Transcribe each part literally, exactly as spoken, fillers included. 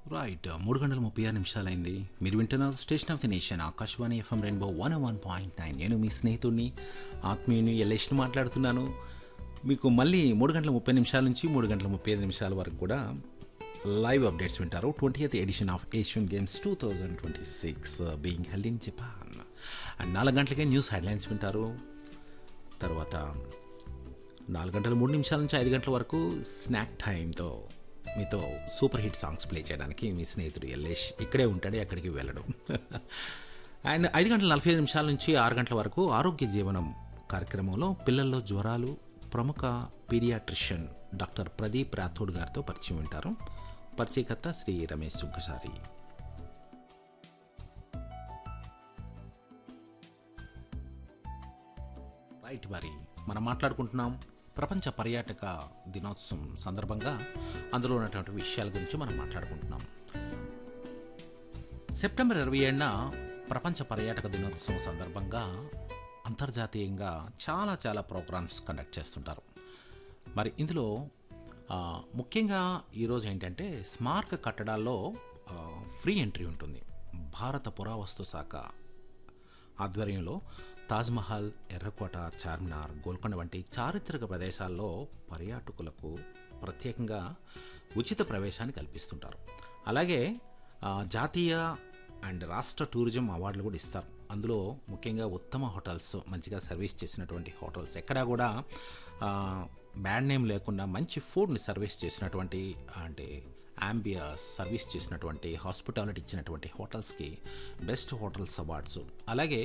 Right మూడు గంటల ముప్పై ఆరు నిమిషాలైంది. మీరు వింటున్నారు station of the nation Akashvani FM rainbow one one point nine. నేను మీ స్నేహితుడిని ఆత్మీయుని ఎల్లేష్ని మాట్లాడుతున్నాను. మీకు మళ్ళీ మూడు గంటల ముప్పై నిమిషాల నుంచి మూడు గంటల ముప్పై ఐదు నిమిషాల వరకు కూడా లైవ్ అప్డేట్స్ వింటారు. Twenty eighth edition of Asian games two thousand twenty six being held in Japan. And నాలుగు గంటలకే న్యూస్ హెడ్లైన్స్ వింటారు. తర్వాత నాలుగు గంటల మూడు నిమిషాల నుంచి ఐదు గంటల వరకు స్నాక్ టైంతో మీతో సూపర్ హిట్ సాంగ్స్ ప్లే చేయడానికి మీ స్నేహితుడు ఎల్లేష్ ఇక్కడే ఉంటాడు, ఎక్కడికి వెళ్ళడం. అండ్ ఐదు గంటల నలభై ఐదు నిమిషాల నుంచి ఆరు గంటల వరకు ఆరోగ్య జీవనం కార్యక్రమంలో పిల్లల్లో జ్వరాలు ప్రముఖ పీడియాట్రిషియన్ డాక్టర్ ప్రదీప్ రాథోడ్ గారితో పరిచయం వింటారు. పరిచయకర్త శ్రీ రమేష్ సుంకసారి. రైట్, మరి మనం మాట్లాడుకుంటున్నాం ప్రపంచ పర్యాటక దినోత్సవం సందర్భంగా అందులో ఉన్నటువంటి విషయాల గురించి మనం మాట్లాడుకుంటున్నాం. సెప్టెంబర్ ఇరవై ఏడున ప్రపంచ పర్యాటక దినోత్సవం సందర్భంగా అంతర్జాతీయంగా చాలా చాలా ప్రోగ్రామ్స్ కండక్ట్ చేస్తుంటారు. మరి ఇందులో ముఖ్యంగా ఈరోజు ఏంటంటే స్మారక కట్టడాల్లో ఫ్రీ ఎంట్రీ ఉంటుంది. భారత పురావస్తు శాఖ ఆధ్వర్యంలో తాజ్మహల్, ఎర్రకోట, చార్మినార్, గోల్కొండ వంటి చారిత్రక ప్రదేశాల్లో పర్యాటకులకు ప్రత్యేకంగా ఉచిత ప్రవేశాన్ని కల్పిస్తుంటారు. అలాగే జాతీయ అండ్ రాష్ట్ర టూరిజం అవార్డులు కూడా ఇస్తారు. అందులో ముఖ్యంగా ఉత్తమ హోటల్స్, మంచిగా సర్వీస్ చేసినటువంటి హోటల్స్, ఎక్కడా కూడా బ్యాడ్ నేమ్ లేకుండా మంచి ఫుడ్ని సర్వీస్ చేసినటువంటి అంటే అంబియస్ సర్వీస్ చేసినటువంటి హాస్పిటాలిటీ ఇచ్చినటువంటి హోటల్స్కి బెస్ట్ హోటల్స్ అవార్డ్స్, అలాగే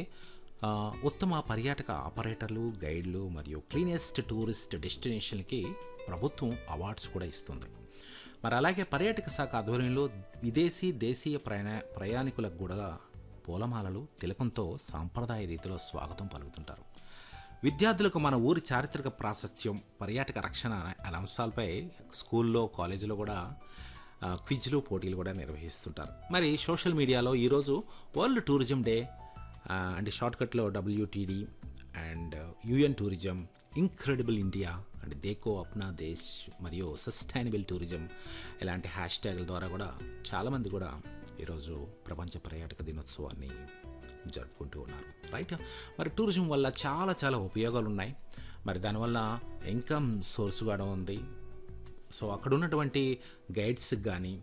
ఉత్తమ పర్యాటక ఆపరేటర్లు, గైడ్లు మరియు క్లీనెస్ట్ టూరిస్ట్ డెస్టినేషన్కి ప్రభుత్వం అవార్డ్స్ కూడా ఇస్తుంది. మరి అలాగే పర్యాటక శాఖ ఆధ్వర్యంలో విదేశీ, దేశీయ ప్రయాణ ప్రయాణికులకు కూడా పూలమాలలు, తిలకంతో సాంప్రదాయ రీతిలో స్వాగతం పలుకుతుంటారు. విద్యార్థులకు మన ఊరి చారిత్రక ప్రాశస్త్యం, పర్యాటక రక్షణ అనే అంశాలపై స్కూల్లో, కాలేజీలో కూడా క్విజ్లు, పోటీలు కూడా నిర్వహిస్తుంటారు. మరి సోషల్ మీడియాలో ఈరోజు world tourism day and షార్ట్కట్లో డబ్ల్యూటీడీ and UN tourism, incredible India and దేకో Apna దేశ్ మరియు సస్టైనబుల్ టూరిజం ఇలాంటి హ్యాష్ ట్యాగుల ద్వారా కూడా చాలామంది కూడా ఈరోజు ప్రపంచ పర్యాటక దినోత్సవాన్ని జరుపుకుంటూ ఉన్నారు. రైట్, మరి టూరిజం వల్ల చాలా చాలా ఉపయోగాలు ఉన్నాయి. మరి దానివల్ల ఇన్కమ్ సోర్స్ కూడా ఉంది. సో అక్కడ ఉన్నటువంటి గైడ్స్కి కానీ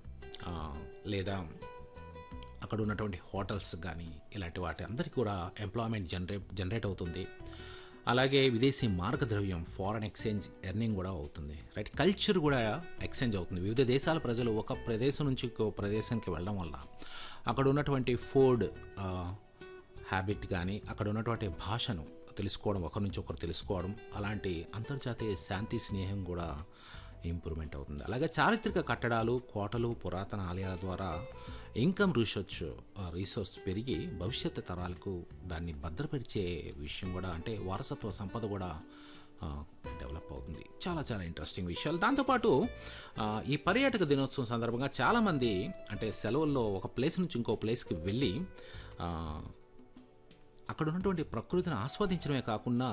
లేదా అక్కడ ఉన్నటువంటి హోటల్స్ కానీ ఇలాంటి వాటి అందరికీ కూడా ఎంప్లాయ్మెంట్ జనరేట్ జనరేట్ అవుతుంది. అలాగే విదేశీ మార్గద్రవ్యం, ఫారెన్ ఎక్స్చేంజ్ ఎర్నింగ్ కూడా అవుతుంది. రైట్, కల్చర్ కూడా ఎక్స్చేంజ్ అవుతుంది. వివిధ దేశాల ప్రజలు ఒక ప్రదేశం నుంచి ఇంకో ప్రదేశానికి వెళ్ళడం వల్ల అక్కడ ఉన్నటువంటి ఫుడ్ హ్యాబిట్ కానీ అక్కడ ఉన్నటువంటి భాషను తెలుసుకోవడం, ఒకరి నుంచి ఒకరు తెలుసుకోవడం, అలాంటి అంతర్జాతీయ శాంతి స్నేహం కూడా ఇంప్రూవ్మెంట్ అవుతుంది. అలాగే చారిత్రక కట్టడాలు, కోటలు, పురాతన ఆలయాల ద్వారా ఇన్కమ్ రీసెర్చ్ రీసోర్స్ పెరిగి భవిష్యత్తు తరాలకు దాన్ని భద్రపరిచే విషయం కూడా అంటే వారసత్వ సంపద కూడా డెవలప్ అవుతుంది. చాలా చాలా ఇంట్రెస్టింగ్ విషయాలు. దాంతోపాటు ఈ పర్యాటక దినోత్సవం సందర్భంగా చాలామంది అంటే సెలవుల్లో ఒక ప్లేస్ నుంచి ఇంకో ప్లేస్కి వెళ్ళి అక్కడ ఉన్నటువంటి ప్రకృతిని ఆస్వాదించడమే కాకుండా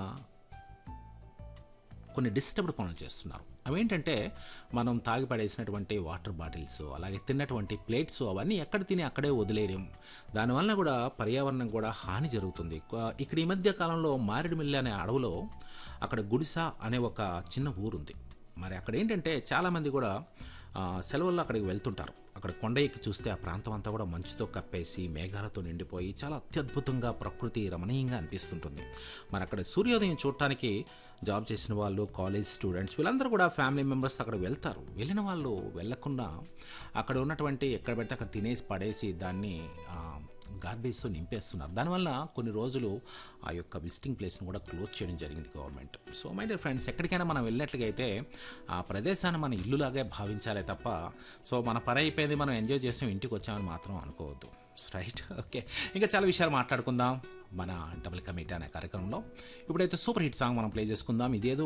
కొన్ని డిస్టర్బ్డ్ పనులు చేస్తున్నారు. అవేంటంటే మనం తాగి పడేసినటువంటి వాటర్ బాటిల్స్, అలాగే తిన్నటువంటి ప్లేట్స్ అవన్నీ ఎక్కడ తిని అక్కడే వదిలేయడం, దానివల్ల కూడా పర్యావరణం కూడా హాని జరుగుతుంది. ఇక్కడ ఈ మధ్య కాలంలో మారేడుమిల్లి అనే అడవులో అక్కడ గుడిస అనే ఒక చిన్న ఊరుంది. మరి అక్కడ ఏంటంటే చాలామంది కూడా సెలవుల్లో అక్కడికి వెళ్తుంటారు. అక్కడ కొండ ఎక్కి చూస్తే ఆ ప్రాంతం అంతా కూడా మంచుతో కప్పేసి మేఘాలతో నిండిపోయి చాలా అత్యద్భుతంగా ప్రకృతి రమణీయంగా అనిపిస్తుంటుంది. మరి అక్కడ సూర్యోదయం చూడటానికి జాబ్ చేసిన వాళ్ళు, కాలేజ్ స్టూడెంట్స్ వీళ్ళందరూ కూడా ఫ్యామిలీ మెంబర్స్ అక్కడ వెళ్తారు. వెళ్ళిన వాళ్ళు వెళ్ళకుండా అక్కడ ఉన్నటువంటి ఎక్కడ పెడితే అక్కడ తినేసి పడేసి దాన్ని గార్బేజ్తో నింపేస్తున్నారు. దానివల్ల కొన్ని రోజులు ఆ యొక్క విజిటింగ్ ప్లేస్ని కూడా క్లోజ్ చేయడం జరిగింది government. So my dear friends, ఎక్కడికైనా మనం వెళ్ళినట్లుగా అయితే ఆ ప్రదేశాన్ని మన ఇల్లులాగే భావించాలే తప్ప సో మన పని అయిపోయింది, మనం ఎంజాయ్ చేసాం, ఇంటికి వచ్చామని మాత్రం అనుకోవద్దు. Right, okay. ఇంకా చాలా విషయాలు మాట్లాడుకుందాం మన డబుల్ కమిటీ అనే కార్యక్రమంలో. ఇప్పుడైతే సూపర్ హిట్ సాంగ్ మనం ప్లే చేసుకుందాం. ఇదేదో